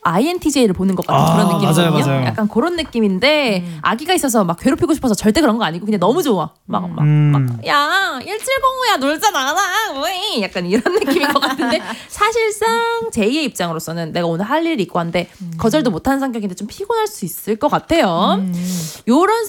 INTJ를 보는 것 같은 그런 느낌이거든요. 맞아요. 약간 그런 느낌인데 아기가 있어서 막 괴롭히고 싶어서 절대 그런 거 아니고 그냥 너무 좋아. 야 1705야 놀자 나가 왜 약간 이런 느낌인 것 같은데 사실상 제2의 입장으로서는 내가 오늘 할 일이 있고 한데 거절도 못하는 성격인데 좀 피곤할 수 있을 것 같아요. 요런